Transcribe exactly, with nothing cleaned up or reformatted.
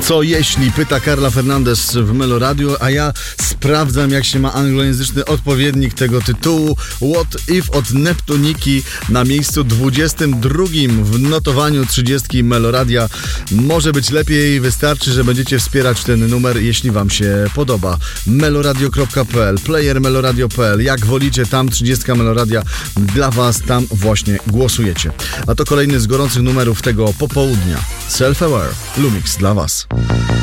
Co jeśli? Pyta Carla Fernandez w Melo Radio, a ja sprawdzam, jak się ma anglojęzyczny odpowiednik tego tytułu. What If od Neptuniki na miejscu dwudziestym drugim w notowaniu trzydziestki Melo Radia. Może być lepiej, wystarczy, że będziecie wspierać ten numer, jeśli wam się podoba. meloradio kropka p l, player meloradio kropka p l, jak wolicie, tam trzydziestka Melo Radia dla was, tam właśnie głosujecie. A to kolejny z gorących numerów tego popołudnia. Self-Aware, Lumix dla was.